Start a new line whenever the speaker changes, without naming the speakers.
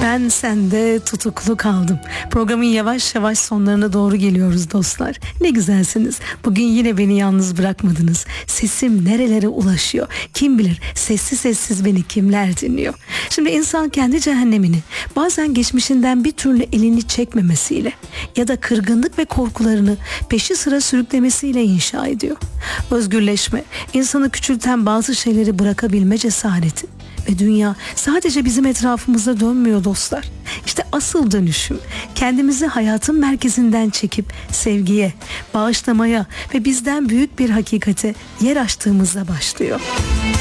Ben sende tutuklu kaldım. Programın yavaş yavaş sonlarına doğru geliyoruz dostlar. Ne güzelsiniz. Bugün yine beni yalnız bırakmadınız. Sesim nerelere ulaşıyor? Kim bilir sessiz sessiz beni kimler dinliyor? Şimdi insan kendi cehennemini bazen geçmişinden bir türlü elini çekmemesiyle ya da kırgınlık ve korkularını peşi sıra sürüklemesiyle inşa ediyor. Özgürleşme, insanı küçülten bazı şeyleri bırakabilme cesareti. Ve dünya sadece bizim etrafımızda dönmüyor dostlar. İşte asıl dönüşüm kendimizi hayatın merkezinden çekip sevgiye, bağışlamaya ve bizden büyük bir hakikate yer açtığımızda başlıyor.